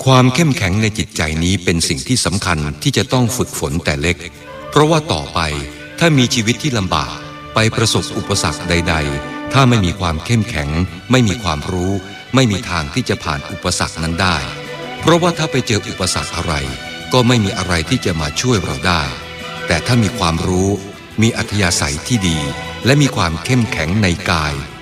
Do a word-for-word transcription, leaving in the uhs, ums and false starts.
ความเข้มแข็งในจิตใจนี้เป็นสิ่งที่สำคัญที่จะต้องฝึกฝนแต่เล็กเพราะว่าต่อไปถ้ามีชีวิตที่ลำบากไปประสบอุปสรรคใดๆถ้าไม่มีความเข้มแข็งไม่มีความรู้ไม่มีทางที่จะผ่านอุปสรรคนั้นได้เพราะว่าถ้าไปเจออุปสรรคอะไรก็ไม่มีอะไรที่จะมาช่วยเราได้แต่ถ้ามีความรู้มีอัธยาศัยที่ดีและมีความเข้มแข็งในกาย